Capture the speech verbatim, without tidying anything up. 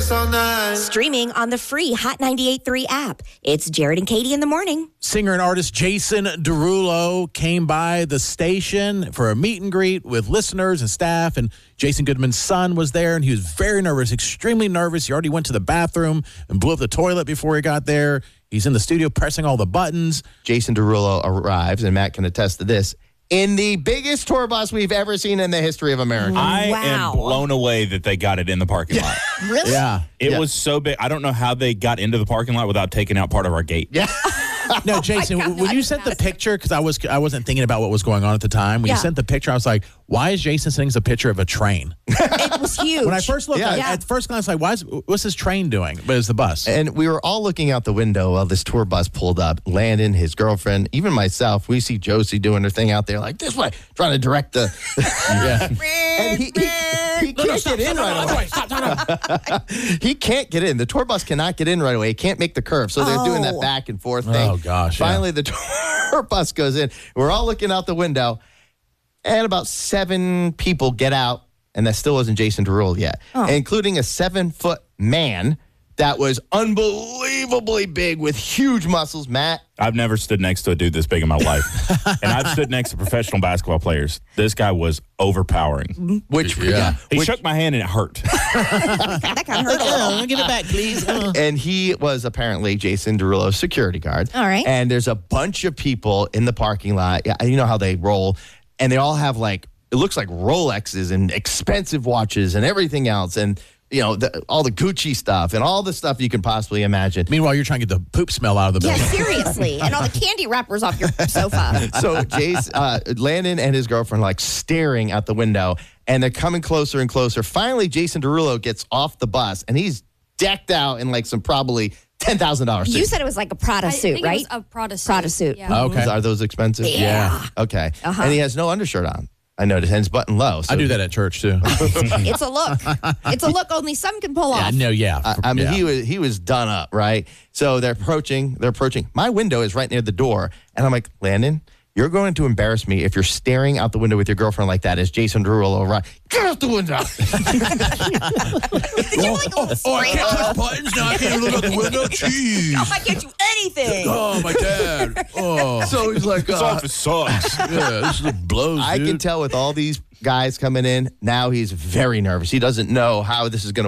us all night. Streaming on the free Hot ninety-eight point three app. It's Jared and Katie in the morning. Singer and artist Jason Derulo came by the station for a meet and greet with listeners and staff, and Jason Goodman's son was there, and he was very nervous, extremely nervous. He already went to the bathroom and blew up the toilet before he got there. He's in the studio pressing all the buttons. Jason Derulo arrives, and Matt can attest to this, in the biggest tour bus we've ever seen in the history of America. I Wow. am blown away that they got it in the parking lot. Really? Yeah. It Yeah. was so big. I don't know how they got into the parking lot without taking out part of our gate. Yeah. No, Jason, God, when I you can sent the imagine. picture, because I, was, I wasn't thinking about what was going on at the time. When Yeah. you sent the picture, I was like, why is Jason sending us a picture of a train? It was huge. When I first looked Yeah. at, Yeah. at first glance, like, why is, what's this train doing? But it's the bus. And we were all looking out the window while this tour bus pulled up. Landon, his girlfriend, even myself, we see Josie doing her thing out there like this way, trying to direct the... Yeah. and he, he, he can't get in right away. Stop, stop, stop. He can't get in. The tour bus cannot get in right away. He can't make the curve. So they're doing that Oh. back and forth thing. Oh, gosh, yeah. Finally, the tour bus goes in. We're all looking out the window, and about seven people get out, and that still wasn't Jason Derulo yet, including a seven-foot man that was unbelievably big with huge muscles. Matt, I've never stood next to a dude this big in my life. And I've stood next to professional basketball players. This guy was overpowering. which Yeah. He which, shook my hand and it hurt. That kind of hurt a little. Give it back, please. and he was apparently Jason Derulo's security guard. All right. And there's a bunch of people in the parking lot. Yeah, you know how they roll, and they all have like it looks like Rolexes and expensive watches and everything else, and you know the, all the Gucci stuff and all the stuff you can possibly imagine. Meanwhile, you're trying to get the poop smell out of the Yeah, building. seriously. And all the candy wrappers off your sofa. So Jace, uh, Landon and his girlfriend like staring out the window, and they're coming closer and closer. Finally, Jason Derulo gets off the bus, and he's decked out in like some probably ten thousand dollars suit. You said it was like a Prada I suit, think right? It was a Prada suit. Prada suit. Yeah. Okay. Are those expensive? Yeah. Okay. Uh-huh. And he has no undershirt on. I noticed, and it's button low. So I do that at church, too. It's a look. It's a look only some can pull Yeah, off. no, yeah. I, I mean, Yeah. he was he was done up, right? So they're approaching. They're approaching. My window is right near the door, and I'm like, Landon, you're going to embarrass me if you're staring out the window with your girlfriend like that. As Jason Derulo, right? Get out the window. You're like a little Oh, I spray can't bottle. touch buttons now. I can't even look out the window. Jeez. I can't do anything. Oh, my dad. Oh, so he's like, This uh, office sucks. yeah, this is blows, I dude. can tell with all these guys coming in, now he's very nervous. He doesn't know how this is going to